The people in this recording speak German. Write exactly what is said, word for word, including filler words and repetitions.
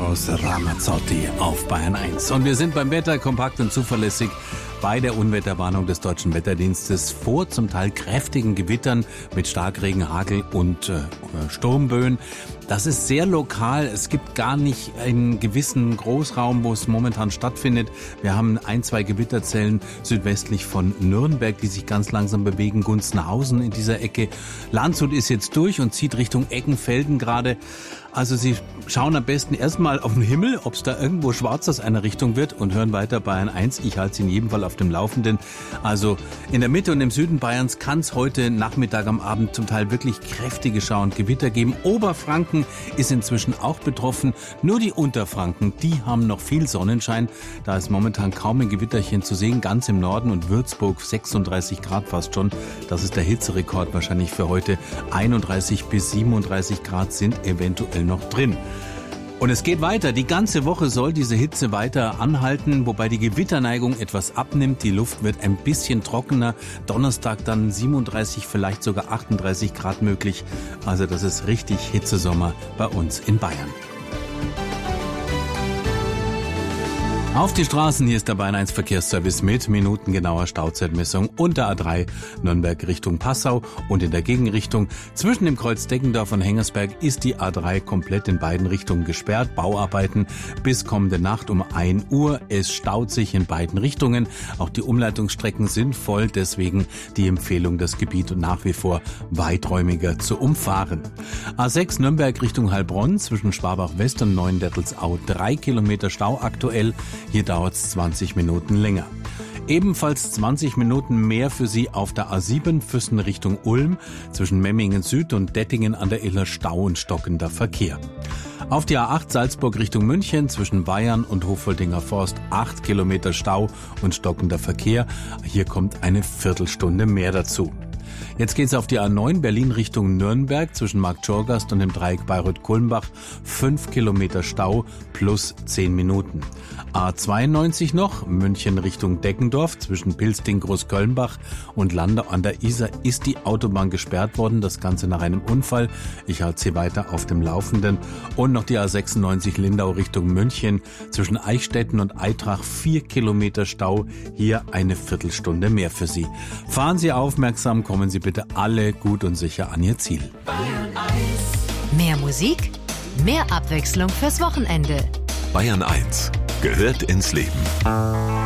Eros Ramazzotti auf Bayern eins. Und wir sind beim Wetter kompakt und zuverlässig bei der Unwetterwarnung des Deutschen Wetterdienstes vor zum Teil kräftigen Gewittern mit Starkregen, Hagel und äh, Sturmböen. Das ist sehr lokal. Es gibt gar nicht einen gewissen Großraum, wo es momentan stattfindet. Wir haben ein, zwei Gewitterzellen südwestlich von Nürnberg, die sich ganz langsam bewegen. Gunzenhausen in dieser Ecke. Landshut ist jetzt durch und zieht Richtung Eggenfelden gerade. Also Sie schauen am besten erstmal auf den Himmel, ob es da irgendwo schwarz aus einer Richtung wird, und hören weiter Bayern eins. Ich halte Sie in jedem Fall auf dem Laufenden. Also in der Mitte und im Süden Bayerns kann es heute Nachmittag am Abend zum Teil wirklich kräftige Schauer und Gewitter geben. Oberfranken ist inzwischen auch betroffen. Nur die Unterfranken, die haben noch viel Sonnenschein. Da ist momentan kaum ein Gewitterchen zu sehen. Ganz im Norden und Würzburg sechsunddreißig Grad fast schon. Das ist der Hitzerekord wahrscheinlich für heute. einunddreißig bis siebenunddreißig Grad sind eventuell noch drin. Und es geht weiter. Die ganze Woche soll diese Hitze weiter anhalten, wobei die Gewitterneigung etwas abnimmt. Die Luft wird ein bisschen trockener. Donnerstag dann siebenunddreißig, vielleicht sogar achtunddreißig Grad möglich. Also das ist richtig Hitzesommer bei uns in Bayern. Auf die Straßen, hier ist der Bayern eins Verkehrsservice mit minutengenauer Stauzeitmessung und der A drei Nürnberg Richtung Passau und in der Gegenrichtung. Zwischen dem Kreuz Deggendorf und Hengersberg ist die A drei komplett in beiden Richtungen gesperrt. Bauarbeiten bis kommende Nacht um ein Uhr. Es staut sich in beiden Richtungen. Auch die Umleitungsstrecken sind voll, deswegen die Empfehlung, das Gebiet nach wie vor weiträumiger zu umfahren. A sechs Nürnberg Richtung Heilbronn zwischen Schwabach West und Neuendettelsau drei Kilometer Stau aktuell. Hier dauert es zwanzig Minuten länger. Ebenfalls zwanzig Minuten mehr für Sie auf der A sieben Füssen Richtung Ulm, zwischen Memmingen Süd und Dettingen an der Iller Stau und stockender Verkehr. Auf die A acht Salzburg Richtung München zwischen Bayern und Hofoldinger Forst acht Kilometer Stau und stockender Verkehr. Hier kommt eine Viertelstunde mehr dazu. Jetzt geht's auf die A neun Berlin Richtung Nürnberg zwischen Marktschorgast und dem Dreieck Bayreuth-Kulmbach. fünf Kilometer Stau plus zehn Minuten. A zweiundneunzig noch, München Richtung Deggendorf zwischen Pilsting, Großkölnbach und Landau an der Isar ist die Autobahn gesperrt worden. Das Ganze nach einem Unfall. Ich halte Sie weiter auf dem Laufenden. Und noch die A sechsundneunzig Lindau Richtung München zwischen Eichstätten und Eitrach. vier Kilometer Stau. Hier eine Viertelstunde mehr für Sie. Fahren Sie aufmerksam, kommen Sie bitte alle gut und sicher an Ihr Ziel. Mehr Musik, mehr Abwechslung fürs Wochenende. Bayern eins gehört ins Leben.